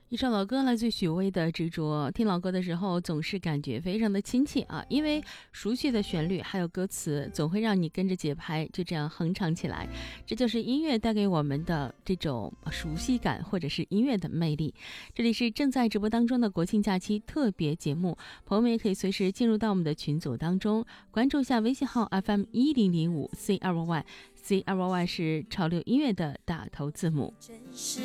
一首老歌来自许巍的执着，听老歌的时候总是感觉非常的亲切啊，因为熟悉的旋律还有歌词总会让你跟着节拍就这样哼唱起来，这就是音乐带给我们的这种熟悉感，或者是音乐的魅力。这里是正在直播当中的国庆假期特别节目，朋友们也可以随时进入到我们的群组当中，关注一下微信号 FM1005 C2YY， C2YY 是潮流音乐的打头字母。